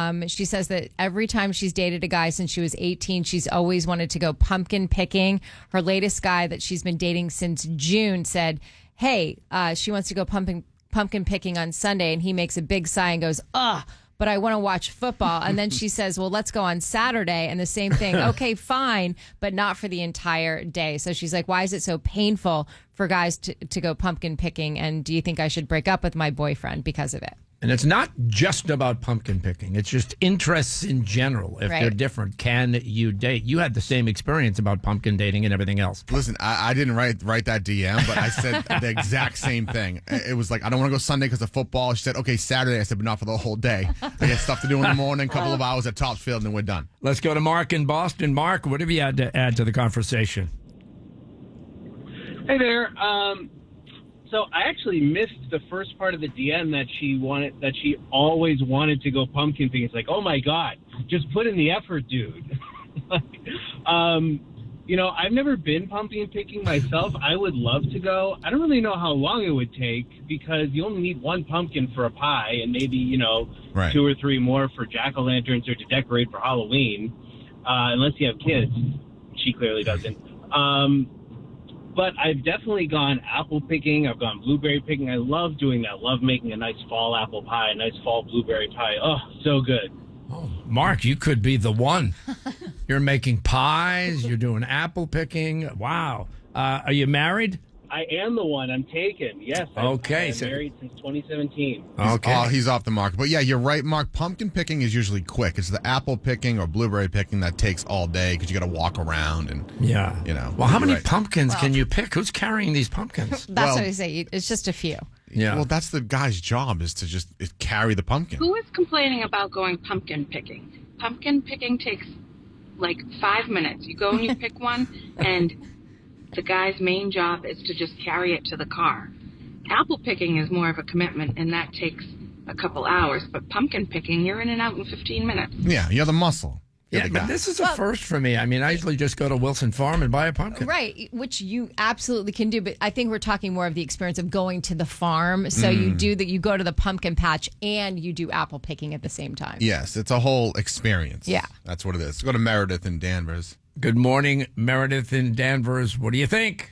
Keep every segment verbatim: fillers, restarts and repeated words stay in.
Um, she says that every time she's dated a guy since she was eighteen, she's always wanted to go pumpkin picking. Her latest guy that she's been dating since June said, hey, uh, she wants to go pumpkin, pumpkin picking on Sunday. And he makes a big sigh and goes, ugh. But I want to watch football. And then she says, well, let's go on Saturday. And the same thing. Okay, fine, but not for the entire day. So she's like, why is it so painful for guys to, to go pumpkin picking? And do you think I should break up with my boyfriend because of it? And it's not just about pumpkin picking. It's just interests in general. If Right. they're different, can you date? You had the same experience about pumpkin dating and everything else. Listen, I, I didn't write write that D M, but I said the exact same thing. It was like, I don't want to go Sunday because of football. She said, okay, Saturday. I said, but not for the whole day. I got stuff to do in the morning, a couple of hours at Topsfield, and then we're done. Let's go to Mark in Boston. Mark, what have you had to add to the conversation? Hey there. Um, so I actually missed the first part of the D M that she wanted, that she always wanted to go pumpkin picking. It's like, oh my God, just put in the effort, dude. like, um, you know, I've never been pumpkin picking myself. I would love to go. I don't really know how long it would take because you only need one pumpkin for a pie and maybe, you know, Right. two or three more for jack-o'-lanterns or to decorate for Halloween, uh, unless you have kids. She clearly doesn't. Um, But I've definitely gone apple picking. I've gone blueberry picking. I love doing that. Love making a nice fall apple pie, a nice fall blueberry pie. Oh, so good. Oh, Mark, you could be the one. You're making pies. You're doing apple picking. Wow. Uh, are you married? I am the one. I'm taken. Yes. I'm, Okay, I'm so- married since twenty seventeen. Okay. Oh, he's off the market. But yeah, you're right, Mark. Pumpkin picking is usually quick. It's the apple picking or blueberry picking that takes all day because you got to walk around and, Yeah. you know. Well, how many Right. pumpkins can you pick? Who's carrying these pumpkins? That's Well- what I say. It's just a few. Yeah. Well, that's the guy's job is to just carry the pumpkin. Who is complaining about going pumpkin picking? Pumpkin picking takes like five minutes. You go and you pick one, and the guy's main job is to just carry it to the car. Apple picking is more of a commitment, and that takes a couple hours. But pumpkin picking, you're in and out in fifteen minutes. Yeah, you're the muscle. You're Yeah, the but guy. this is a first for me. I mean, I usually just go to Wilson Farm and buy a pumpkin. Right, which you absolutely can do, but I think we're talking more of the experience of going to the farm. So you do that, you go to the pumpkin patch and you do apple picking at the same time. Yes, it's a whole experience. Yeah. That's what it is. Go to Meredith in Danvers. Good morning, Meredith in Danvers. What do you think?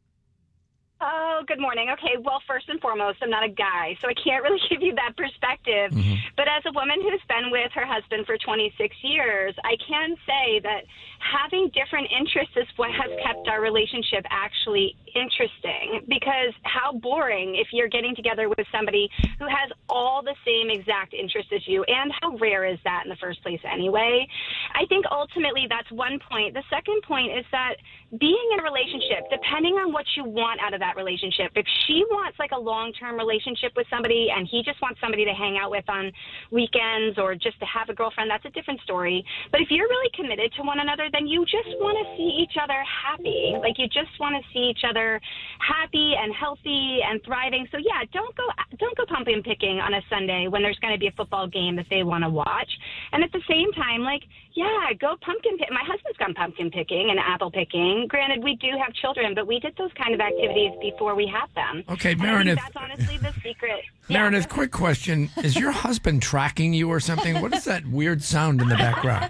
Oh, good morning. Okay, well, first and foremost, I'm not a guy, so I can't really give you that perspective. Mm-hmm. But as a woman who's been with her husband for twenty-six years, I can say that having different interests is what has kept our relationship actually interesting. Because how boring if you're getting together with somebody who has all the same exact interests as you, and how rare is that in the first place anyway? I think ultimately that's one point. The second point is that being in a relationship, depending on what you want out of that relationship, if she wants like a long-term relationship with somebody and he just wants somebody to hang out with on weekends or just to have a girlfriend, that's a different story. But if you're really committed to one another, then you just want to see each other happy. Like you just want to see each other happy and healthy and thriving. So yeah, don't go don't go pumpkin picking on a Sunday when there's going to be a football game that they want to watch. And at the same time, like, yeah, go pumpkin pick. My husband's gone pumpkin picking and apple picking. Granted, we do have children, but we did those kind of activities before we had them. Okay, And I Meredith. think that's honestly the secret. Yeah. Meredith, quick question. Is your husband tracking you or something? What is that weird sound in the background?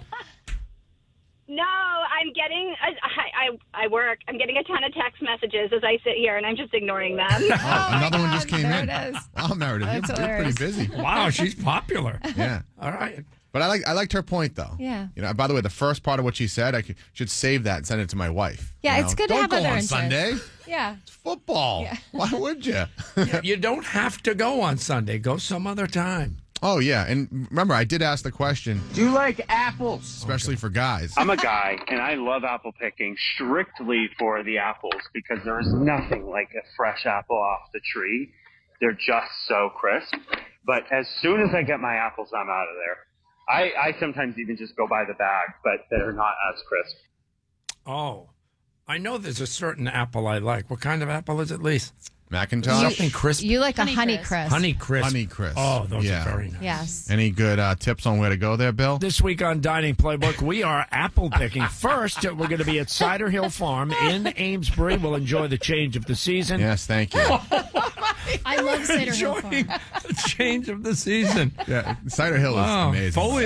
No, I'm getting, I, I, I work, I'm getting a ton of text messages as I sit here, and I'm just ignoring them. Oh, another one just came there in. it is. Wow, Meredith, you're, That's you're pretty hilarious. busy. Wow, she's popular. Yeah. All right. But I like I liked her point though. Yeah. You know. By the way, the first part of what she said, I could, should save that and send it to my wife. Yeah, you it's know? good to Don't have go other on interests. Sunday. Yeah. It's football. Yeah. Why would you? You don't have to go on Sunday. Go some other time. Oh yeah, and remember, I did ask the question, Do you like apples? especially for guys. I'm a guy, and I love apple picking strictly for the apples because there is nothing like a fresh apple off the tree. They're just so crisp. But as soon as I get my apples, I'm out of there. I, I sometimes even just go by the bag, but they're not as crisp. Oh, I know there's a certain apple I like. What kind of apple is it, Lise? Macintosh. Something crisp. You like Honey a honey crisp. crisp. Honey crisp. Honey crisp. Oh, those Yeah. are very nice. Yes. Any good uh, tips on where to go there, Bill? This week on Dining Playbook, we are apple picking. First, we're going to be at Cider Hill Farm in Amesbury. We'll enjoy the change of the season. Yes, thank you. I love Cider Hill Farm. Enjoying the change of the season. Yeah, Cider Hill is Wow. amazing. Foliage